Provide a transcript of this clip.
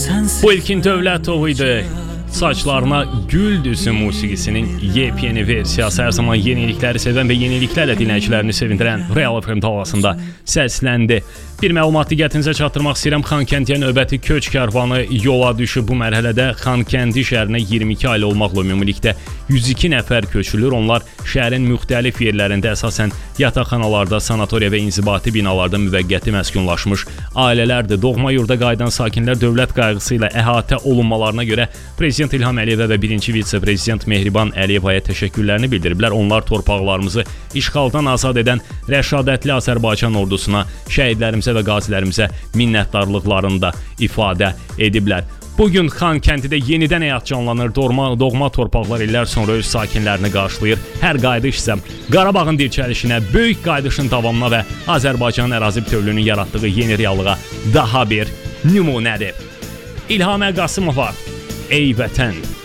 Bu İlkin Dövlətov idi. Saçlarına Gül Düzü musiqisinin yepyeni versiyası, hər zaman yenilikləri sevən və yeniliklərlə dinləyicilərini sevindirən Real FM havasında səsləndi. Bir məlumat diqqətinizə çatdırmaq istəyirəm. Xankəndiyə növbəti köç kərvanı yola düşüb. Bu mərhələdə Xankəndi şəhərinə 22 ailə olmaqla ümumilikdə 102 nəfər köçülür. Onlar şəhərin müxtəlif yerlərində əsasən yataqxanalarda, sanatoriya və inzibati binalarda müvəqqəti məskunlaşmış ailələrdir. Doğma yurda qayıdan sakinlər dövlət qayğısı ilə əhatə olunmalarına görə Prezident İlham Əliyevə və birinci vitse-prezident Mehriban Əliyevaya təşəkkürlərini bildiriblər. Onlar torpaqlarımızı işğaldan azad edən rəşadətli Azərbaycan ordusuna, şəhidlərimizə və qazilərimizə minnətdarlıqlarını da ifadə ediblər. Bugün Xankəndidə yenidən həyat canlanır. Doğma torpaqlar illər sonra öz sakinlərini qarşılayır. Hər qayıdış isə Qarabağın dirçəlişinə, böyük qayıdışın davamına və Azərbaycanın ərazi bütövlüyünün yaratdığı yeni reallığa daha bir nümunədir. İlhamə Qasımova, Ey Vətən!